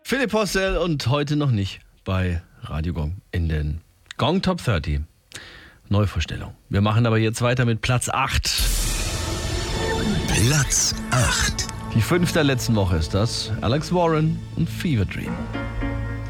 Philipp Possel und heute noch nicht bei Radio Gong in den Gong Top 30. Neuvorstellung. Wir machen aber jetzt weiter mit Platz 8. Platz 8. Die 5. der letzten Woche ist das. Alex Warren und Fever Dream.